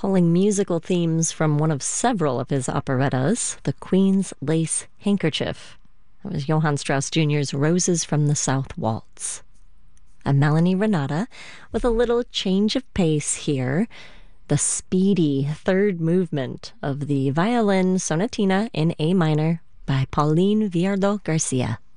pulling musical themes from one of several of his operettas, The Queen's Lace Handkerchief. That was Johann Strauss Jr.'s Roses from the South Waltz. And Melanie Renata with a little change of pace here, the speedy third movement of the Violin Sonatina in A minor by Pauline Viardot Garcia.